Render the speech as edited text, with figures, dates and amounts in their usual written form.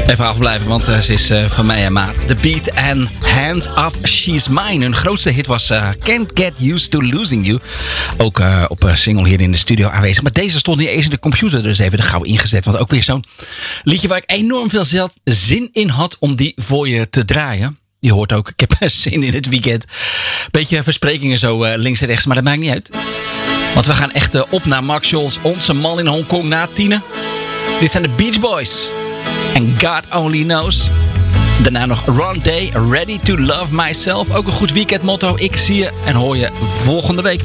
Even afblijven, want ze is van mij en maat. The Beat en Hands Off She's Mine. Hun grootste hit was Can't Get Used to Losing You. Ook op single hier in de studio aanwezig. Maar deze stond niet eens in de computer, dus even er gauw ingezet. Want ook weer zo'n liedje waar ik enorm veel zin in had om die voor je te draaien. Je hoort ook, ik heb zin in het weekend. Beetje versprekingen zo links en rechts, maar dat maakt niet uit. Want we gaan echt op naar Mark Scholz, onze man in Hongkong na 10. Dit zijn de Beach Boys. En God Only Knows. Daarna nog Ron Day, Ready to Love Myself. Ook een goed weekendmotto. Ik zie je en hoor je volgende week.